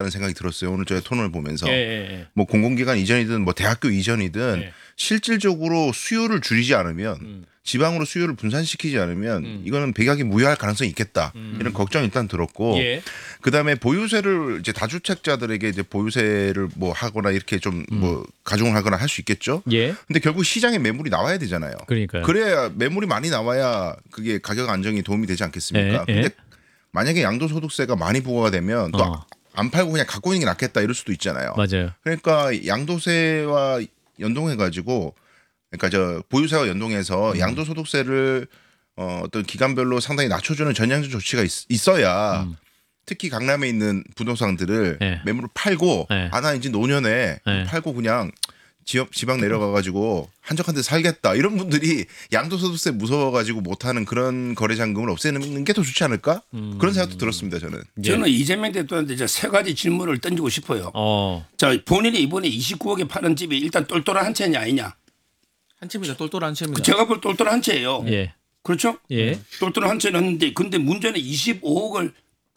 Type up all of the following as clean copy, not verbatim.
있다는 생각이 들었어요. 오늘 저희 토론을 보면서 예. 뭐 공공기관 이전이든 뭐 대학교 이전이든 예. 실질적으로 수요를 줄이지 않으면 지방으로 수요를 분산시키지 않으면 이거는 백약이 무효할 가능성이 있겠다. 이런 걱정이 일단 들었고 예. 그다음에 보유세를 이제 다주택자들에게 이제 보유세를 뭐 하거나 이렇게 좀 뭐 가중을 하거나 할 수 있겠죠. 예. 근데 결국 시장에 매물이 나와야 되잖아요. 그러니까요. 그래야 매물이 많이 나와야 그게 가격 안정이 도움이 되지 않겠습니까? 예. 근데 만약에 양도소득세가 많이 부과가 되면 또 안 팔고 그냥 갖고 있는 게 낫겠다 이럴 수도 있잖아요. 맞아요. 그러니까 양도세와 연동해 가지고 그러니까 저 보유세와 연동해서 양도소득세를 어떤 기간별로 상당히 낮춰주는 전향적 조치가 있어야 특히 강남에 있는 부동산들을 네. 매물을 팔고 네. 나 이제 노년에 네. 팔고 그냥 지방 내려가 가지고 한적한 데 살겠다 이런 분들이 양도소득세 무서워가지고 못하는 그런 거래 잔금을 없애는 게 더 좋지 않을까 그런 생각도 들었습니다 저는. 저는 이재명 대통령한테 이제 세 가지 질문을 던지고 싶어요. 자 본인이 이번에 29억에 파는 집이 일단 똘똘한 한 채냐 아니냐? 한 채입니다. 똘똘한 채입니다. 제가 볼 똘똘한 한 채예요. 예. 그렇죠? 예. 똘똘한 한 채는 했는데 근데 문제는 25억,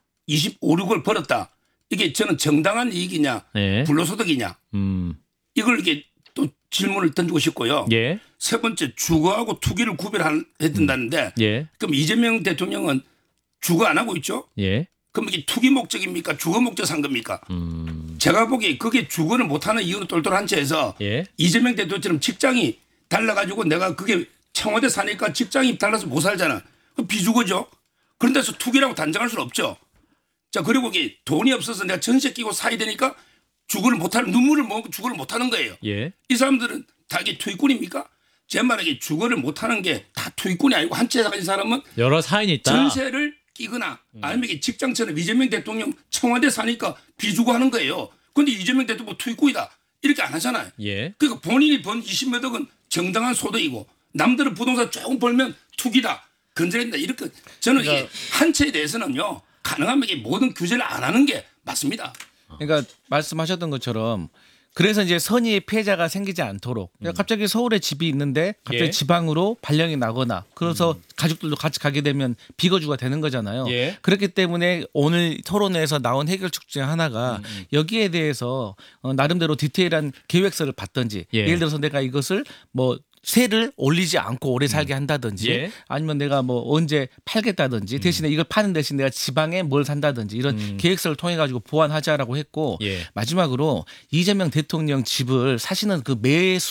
6을 벌었다. 이게 저는 정당한 이익이냐 예. 불로소득이냐 이걸 이게 또 질문을 던지고 싶고요. 예. 세 번째 주거하고 투기를 구별해야 된다는데 예. 그럼 이재명 대통령은 주거 안 하고 있죠? 예. 그럼 이게 투기 목적입니까? 주거 목적 산 겁니까? 제가 보기에 그게 주거를 못하는 이유는 똘똘한 채에서 예. 이재명 대통령처럼 직장이 달라가지고 내가 그게 청와대 사니까 직장이 달라서 못 살잖아. 그 비주거죠. 그런 데서 투기라고 단정할 수는 없죠. 자 그리고 이게 돈이 없어서 내가 전세 끼고 사야 되니까 주거를 못하는 눈물을 먹고 주거를 못하는 거예요. 예. 이 사람들은 다 이게 투기꾼입니까? 제 말에 주거를 못하는 게 다 투기꾼이 아니고 한 채 가진 사람은 여러 사연이 있다. 전세를 끼거나 아니면 이게 직장처럼 이재명 대통령 청와대 사니까 비주거 하는 거예요. 그런데 이재명 대통령 뭐 투기꾼이다 이렇게 안 하잖아요. 예. 그러니까 본인이 번 20몇 억은 정당한 소득이고 남들은 부동산 조금 벌면 투기다 건드린다 이렇게 저는 이게 한 채에 대해서는요 가능하면 이게 모든 규제를 안 하는 게 맞습니다. 그러니까 말씀하셨던 것처럼 그래서 이제 선의의 피해자가 생기지 않도록 그러니까 갑자기 서울에 집이 있는데 갑자기 예. 지방으로 발령이 나거나 그래서 가족들도 같이 가게 되면 비거주가 되는 거잖아요. 예. 그렇기 때문에 오늘 토론회에서 나온 해결책 중에 하나가 여기에 대해서 나름대로 디테일한 계획서를 받든지 예. 예를 들어서 내가 이것을 뭐 세를 올리지 않고 오래 살게 한다든지 예. 아니면 내가 뭐 언제 팔겠다든지 대신에 이걸 파는 대신 내가 지방에 뭘 산다든지 이런 계획서를 통해 가지고 보완하자라고 했고 예. 마지막으로 이재명 대통령 집을 사시는 그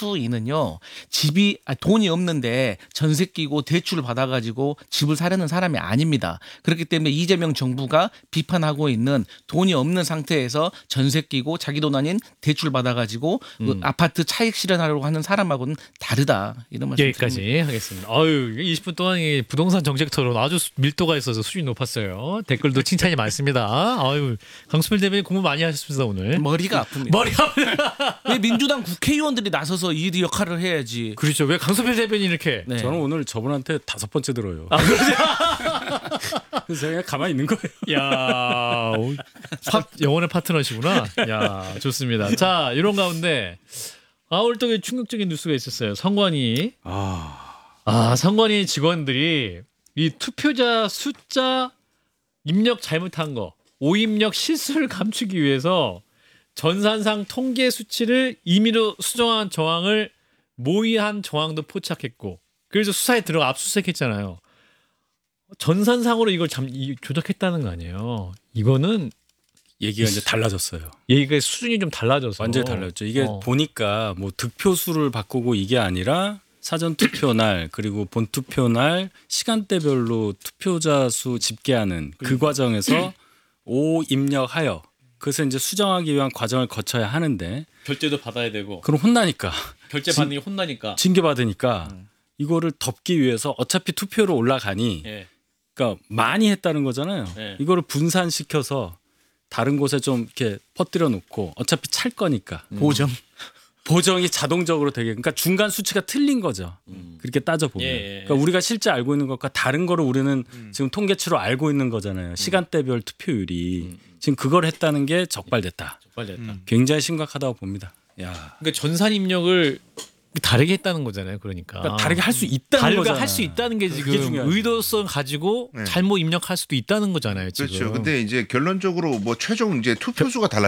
매수인은요 집이 돈이 없는데 전세 끼고 대출을 받아가지고 집을 사려는 사람이 아닙니다. 그렇기 때문에 이재명 정부가 비판하고 있는 돈이 없는 상태에서 전세 끼고 자기 돈 아닌 대출 받아가지고 그 아파트 차익 실현하려고 하는 사람하고는 다르다. 이런 말씀 여기까지 드립니다. 하겠습니다. 아유, 20분 동안 이 부동산 정책 토론 아주 밀도가 있어서 수준이 높았어요. 댓글도 칭찬이 많습니다. 아유, 강수필 대변인 공부 많이 하셨습니다 오늘. 머리가 아픕니다. 머리가 왜 민주당 국회의원들이 나서서 이 역할을 해야지. 그렇죠. 왜 강수필 대변인 이렇게? 네. 저는 오늘 저분한테 5번째 들어요. 그래서 제가 가만히 있는 거예요. 야, 영혼의 파트너시구나. 야, 좋습니다. 자, 이런 가운데 오늘 또 충격적인 뉴스가 있었어요. 선관위. 선관위 직원들이 이 투표자 숫자 입력 잘못한 거, 오입력 실수를 감추기 위해서 전산상 통계 수치를 임의로 수정한 정황을 모의한 정황도 포착했고, 그래서 수사에 들어가 압수수색했잖아요. 전산상으로 이걸 조작했다는 거 아니에요. 이거는 얘기가 이제 달라졌어요. 얘기가 수준이 좀 달라져서 완전히 달라졌죠. 이게 보니까 뭐 득표수를 바꾸고 이게 아니라 사전 투표 날 그리고 본 투표 날 시간대별로 투표자 수 집계하는 그 과정에서 오 입력하여 그것을 이제 수정하기 위한 과정을 거쳐야 하는데 결제도 받아야 되고 그럼 혼나니까 결제 받는 게 혼나니까 징계 받으니까 이거를 덮기 위해서 어차피 투표로 올라가니 예. 그러니까 많이 했다는 거잖아요. 예. 이거를 분산시켜서 다른 곳에 좀 이렇게 퍼뜨려 놓고 어차피 찰 거니까 보정이 자동적으로 되게 그러니까 중간 수치가 틀린 거죠. 그렇게 따져보면. 그러니까 우리가 실제 알고 있는 것과 다른 거를 우리는 지금 통계치로 알고 있는 거잖아요. 시간대별 투표율이. 지금 그걸 했다는 게 적발됐다. 굉장히 심각하다고 봅니다. 야. 그러니까 전산 입력을 다르게 했다는 거잖아요. 그러니까 다르게 할 수 있다는 거잖아요. 할 수 있다는 게 지금 중요하지. 의도성 가지고 잘못 입력할 수도 있다는 거잖아요. 지금. 그렇죠. 근데 이제 결론적으로 뭐 최종 이제 투표수가 달라.